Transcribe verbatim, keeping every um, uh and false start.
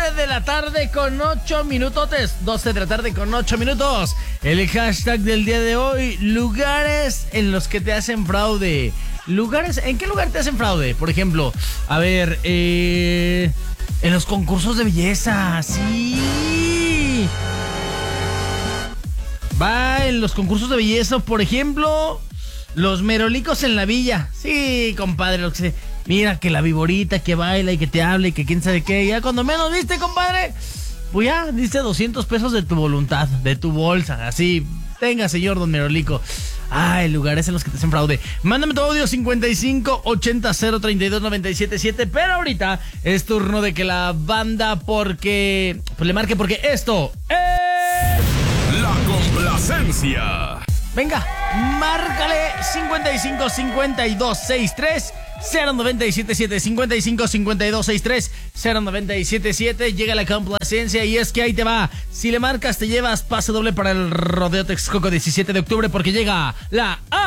de la tarde con ocho minutotes. doce de la tarde con ocho minutos. El hashtag del día de hoy: lugares en los que te hacen fraude. Lugares, ¿en qué lugar te hacen fraude? Por ejemplo, a ver, eh, en los concursos de belleza. Sí. Va en los concursos de belleza, por ejemplo, los merolicos en la villa. Sí, compadre, lo que se... Mira que la viborita que baila y que te habla y que quién sabe qué. Ya cuando menos viste, compadre, pues ya diste doscientos pesos de tu voluntad, de tu bolsa. Así, tenga, señor don Merolico. Ay, lugares en los que te hacen fraude. Mándame tu audio cincuenta y cinco ochenta cero treinta y dos noventa y siete siete. Pero ahorita es turno de que la banda porque... Pues le marque porque esto es... La complacencia. Venga, márcale cincuenta y cinco cincuenta y dos sesenta y tres cero noventa y siete siete. cincuenta y cinco cincuenta y dos sesenta y tres cero noventa y siete siete. Llega la complacencia y es que ahí te va. Si le marcas te llevas pase doble para el Rodeo Texcoco diecisiete de octubre porque llega la A.